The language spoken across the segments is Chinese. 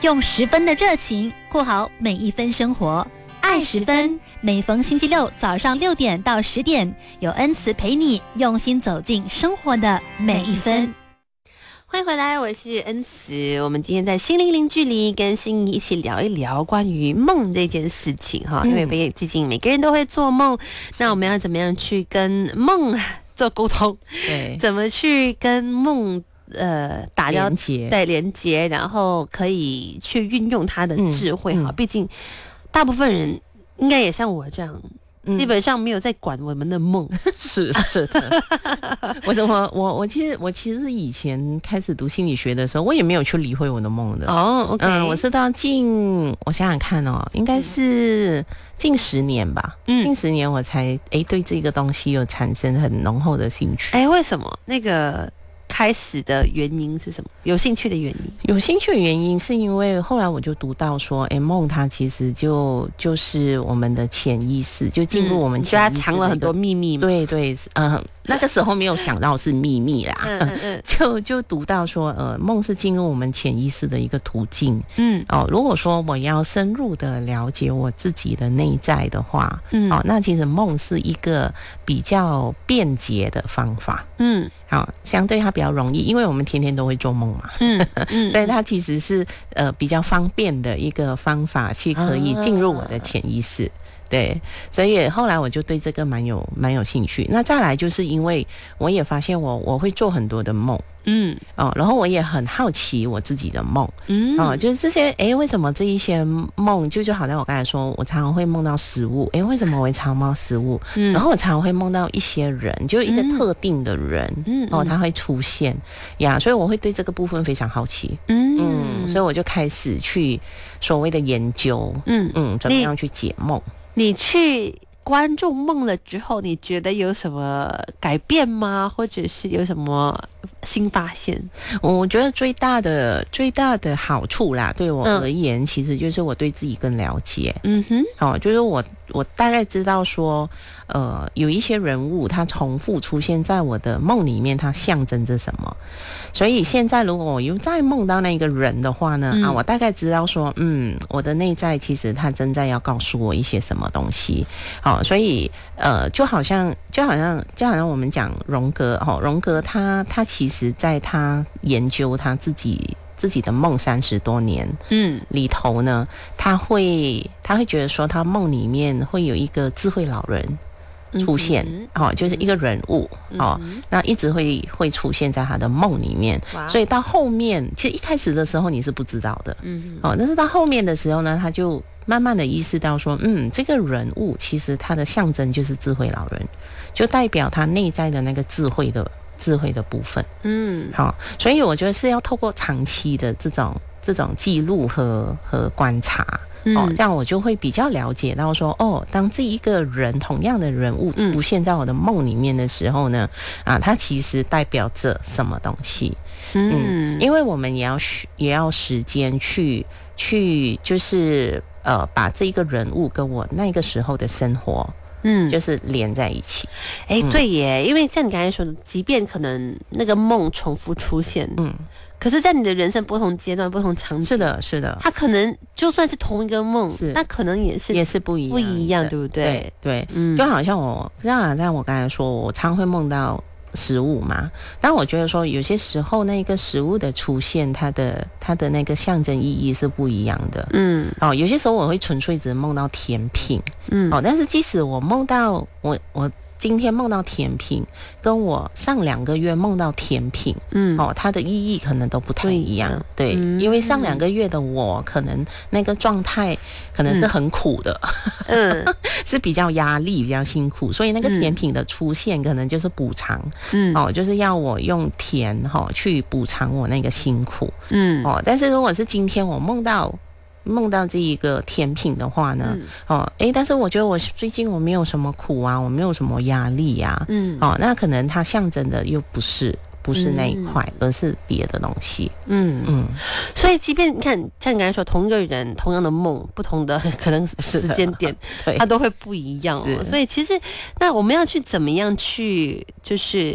用10分的热情过好每一分生活。爱10分，每逢星期六早上6点到10点，有恩慈陪你用心走进生活的每一分。 欢迎回来，我是恩慈。我们今天在心灵零距离跟心怡一起聊一聊关于梦这件事情哈，因为最近每个人都会做梦，那我们要怎么样去跟梦做沟通？ 对， 怎么去跟梦打交对连接，然后可以去运用它的智慧哈。毕竟大部分人应该也像我这样。基本上没有在管我们的梦， 是的。我其实以前开始读心理学的时候，我也没有去理会我的梦的。 哦，OK， 我是到我想想看哦，应该是近10年吧。近10年我才对这个东西有产生很浓厚的兴趣。 为什么？那个开始的原因是什么？有兴趣的原因？ 有兴趣的原因是因为后来我就读到说，梦它其实就是我们的潜意识，就进入我们潜意识， 就它藏了很多秘密嘛。 对，那个时候没有想到是秘密啦，就读到说，梦是进入我们潜意识的一个途径。如果说我要深入的了解我自己的内在的话，那其实梦是一个比较便捷的方法。相对它比较容易，因为我们天天都会做梦嘛，所以它其实是比较方便的一个方法，去可以进入我的潜意识。对，所以后来我就对这个蛮有兴趣。那再来就是因为我也发现我会做很多的梦，然后我也很好奇我自己的梦，就是这些为什么这一些梦就好像我刚才说，我常常会梦到食物，为什么我会常梦到食物？然后我常常会梦到一些人，就一个特定的人，他会出现呀，所以我会对这个部分非常好奇，所以我就开始去所谓的研究，怎么样去解梦。 你去关注梦了之后，你觉得有什么改变吗？或者是有什么新发现？ 我觉得最大的好处啦，对我而言，其实就是我对自己更了解。就是我大概知道说，有一些人物他重复出现在我的梦里面，它象征着什么。所以现在如果我又再梦到那个人的话呢，我大概知道说，我的内在其实他正在要告诉我一些什么东西。所以就好像我们讲荣格，荣格他其实在他研究他自己的梦30多年里头呢，他会觉得说他梦里面会有一个智慧老人出现，就是一个人物，那一直会出现在他的梦里面，所以到后面其实一开始的时候你是不知道的，但是到后面的时候呢，他就慢慢的意识到说，这个人物其实他的象征就是智慧老人，就代表他内在的那个智慧的部分，所以我觉得是要透过长期的这种记录和观察，这样我就会比较了解到说，当这一个人同样的人物出现在我的梦里面的时候呢，它其实代表着什么东西？因为我们也要时间去就是把这一个人物跟我那个时候的生活。就是连在一起。 对耶，因为像你刚才说的，即便可能那个梦重复出现，可是在你的人生不同阶段、不同场景， 是的， 它可能就算是同一个梦，那可能也是不一样， 对不对？ 对，就好像我刚才说，我常会梦到食物嘛，但我觉得说有些时候那个食物的出现，它的那个象征意义是不一样的。有些时候我会纯粹只梦到甜品，但是即使我梦到我今天梦到甜品，跟我上2个月梦到甜品，它的意义可能都不太一样。对，因为上2个月的我可能那个状态可能是很苦的，是比较压力、比较辛苦，所以那个甜品的出现可能就是补偿，就是要我用甜去补偿我那个辛苦，但是如果是今天我梦到这一个甜品的话呢，但是我觉得我最近我没有什么苦啊，我没有什么压力啊，那可能它象征的又不是那一块，而是别的东西。 所以即便你看，像你刚才说，同一个人同样的梦，不同的可能时间点， 对， 它都会不一样。所以其实那我们要去怎么样去就是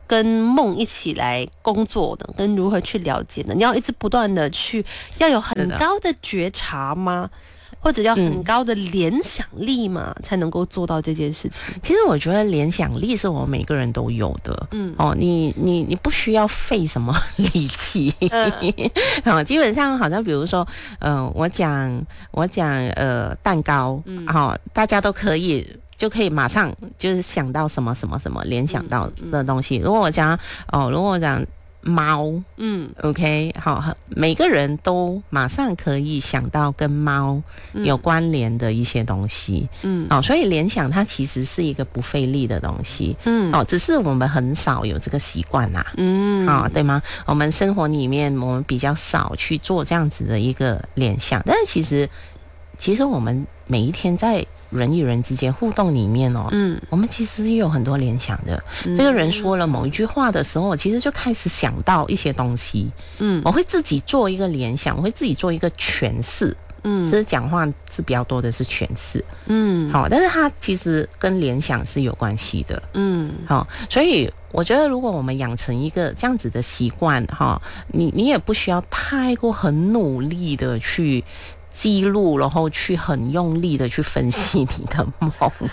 跟梦一起来工作呢？跟如何去了解呢？你要一直不断的去，要有很高的觉察吗？或者要很高的联想力嘛，才能够做到这件事情。 其实我觉得联想力是我们每个人都有的，你不需要费什么力气，基本上好像比如说，我讲蛋糕，大家都就可以马上就是想到什么什么什么联想到的东西。如果我讲猫，OK， 好，每个人都马上可以想到跟猫有关联的一些东西，所以联想它其实是一个不费力的东西，只是我们很少有这个习惯啦，对吗？我们生活里面我们比较少去做这样子的一个联想，但是其实我们每一天在人与人之间互动里面我们其实也有很多联想的。这个人说了某一句话的时候，我其实就开始想到一些东西，我会自己做一个联想，我会自己做一个诠释。其实讲话是比较多的是诠释，但是它其实跟联想是有关系的，所以我觉得如果我们养成一个这样子的习惯，你也不需要太过很努力的去记录，然后去很用力的去分析你的梦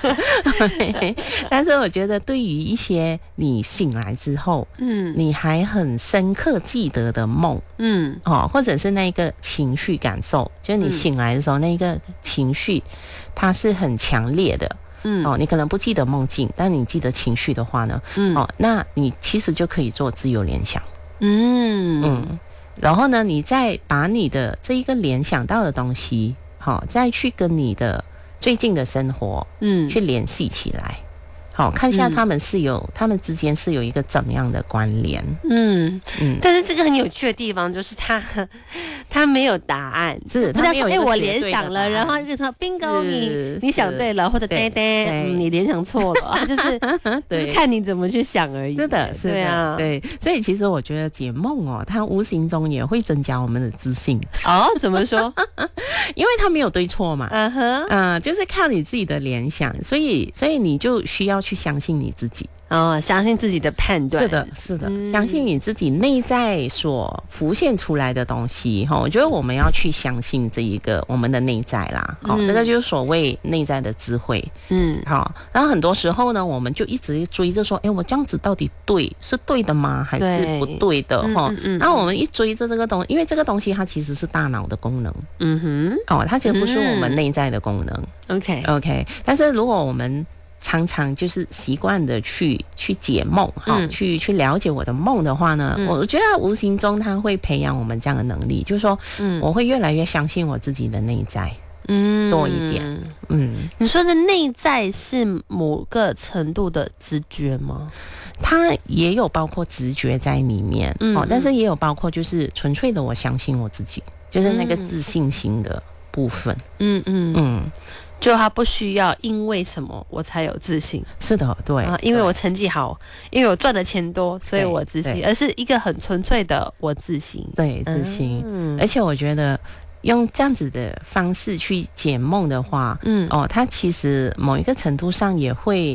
但是我觉得对于一些你醒来之后你还很深刻记得的梦或者是那个情绪感受，就是你醒来的时候那个情绪它是很强烈的你可能不记得梦境，但你记得情绪的话呢那你其实就可以做自由联想然后呢，你再把你的这一个联想到的东西，再去跟你的最近的生活，去联系起来，看一下他们之间是有一个怎么样的关联。 但是这个很有趣的地方就是他没有答案， 是他没有一个我联想了，然后就说 bingo， 你想对了，或者你联想错了，就是看你怎么去想而已。 是的，是的，对啊，对，所以其实我觉得解梦它无形中也会增加我们的自信。 怎么说？ 因为它没有对错嘛，就是靠你自己的联想，所以你就需要去相信你自己。 相信自己的判断。 是的，相信你自己内在所浮现出来的东西。我觉得我们要去相信这一个我们的内在啦。这个就是所谓内在的智慧。然后很多时候呢，我们就一直追着说，我这样子到底是对的吗？还是不对的？然后我们一追着这个东西，因为这个东西它其实是大脑的功能。它其实不是我们内在的功能。OK， 但是如果我们常常就是习惯的去解梦去了解我的梦的话呢，我觉得无形中它会培养我们这样的能力，就是说我会越来越相信我自己的内在多一点。 你说的内在是某个程度的直觉吗？ 它也有包括直觉在里面但是也有包括就是纯粹的我相信我自己，就是那个自信心的部分。 就他不需要因为什么我才有自信， 是的，对因为我成绩好，因为我赚的钱多，所以我自信，而是一个很纯粹的我自信。 对，自信。而且我觉得用这样子的方式去解梦的话，它其实某一个程度上也会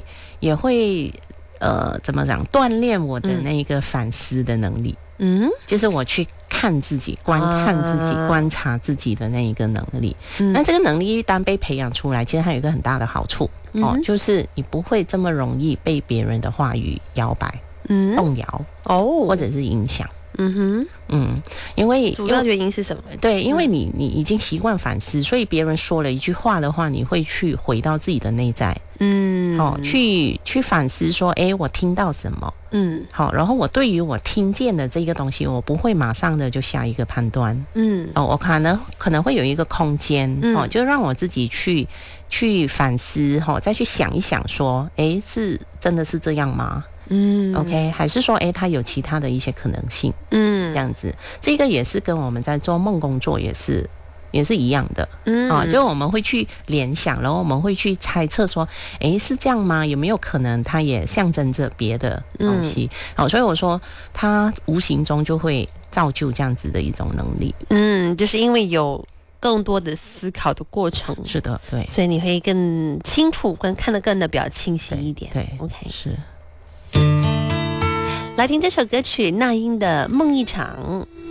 怎么讲，锻炼我的那个反思的能力。就是我去看自己、观看自己、观察自己的那一个能力。那这个能力一旦被培养出来，其实它有一个很大的好处就是你不会这么容易被别人的话语摇摆、动摇或者是影响。因为主要原因是什么？ 对，因为你已经习惯反思，所以别人说了一句话的话，你会去回到自己的内在，去反思说，我听到什么，然后我对于我听见的这个东西，我不会马上的就下一个判断，我可能会有一个空间，就让我自己去反思，再去想一想说，是真的是这样吗？OK， 还是说它有其他的一些可能性这样子，这个也是跟我们在做梦工作也是一样的就我们会去联想，然后我们会去猜测说是这样吗？有没有可能它也象征着别的东西所以我说它无形中就会造就这样子的一种能力就是因为有更多的思考的过程。 是的，对， 所以你会更清楚跟看得更的比较清晰一点。 对 OK， 是来听这首歌曲，那英的《梦一场》。